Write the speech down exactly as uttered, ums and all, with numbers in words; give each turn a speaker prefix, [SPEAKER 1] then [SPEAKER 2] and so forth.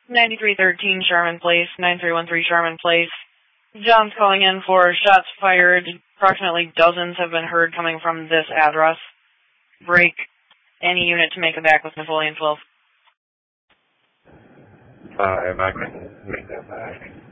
[SPEAKER 1] ninety-three thirteen Sharman Place, nine three one three Sharman Place. John's calling in for shots fired. Approximately dozens have been heard coming from this address. Break any unit to make it back with Napoleon twelve.
[SPEAKER 2] Five, I can make that back.